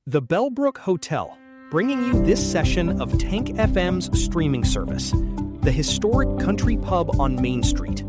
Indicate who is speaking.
Speaker 1: The Bellbrook Hotel, bringing you this session of Tank FM's streaming service, the historic country pub on Main Street.